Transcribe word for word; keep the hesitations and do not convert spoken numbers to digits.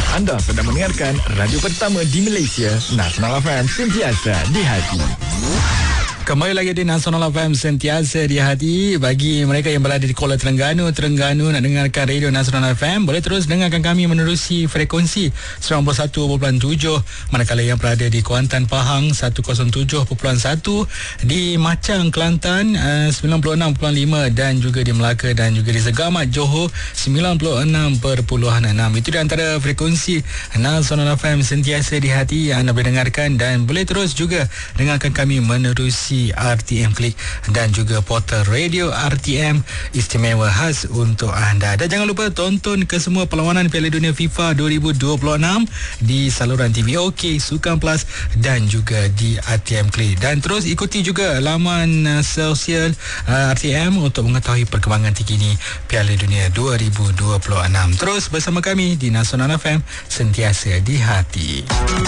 Anda sedang mendengarkan radio pertama di Malaysia, Nasional F M, sentiasa di hati. Kembali lagi di Nasional F M, sentiasa di hati. Bagi mereka yang berada di Kuala Terengganu, Terengganu nak dengarkan radio Nasional F M, boleh terus dengarkan kami menerusi frekuensi sembilan puluh satu perpuluhan tujuh. Manakala yang berada di Kuantan, Pahang seratus tujuh perpuluhan satu, di Machang, Kelantan sembilan puluh enam perpuluhan lima, dan juga di Melaka dan juga di Segamat, Johor sembilan puluh enam perpuluhan enam. Itu di antara frekuensi Nasional F M, sentiasa di hati yang anda boleh dengarkan, dan boleh terus juga dengarkan kami menerusi R T M Klik dan juga portal radio R T M istimewa khas untuk anda. Dan jangan lupa tonton ke semua perlawanan Piala Dunia FIFA dua ribu dua puluh enam di saluran T V OK, Sukan Plus dan juga di R T M Klik. Dan terus ikuti juga laman uh, sosial uh, R T M untuk mengetahui perkembangan terkini Piala Dunia dua ribu dua puluh enam. Terus bersama kami di Nasional F M, sentiasa di hati.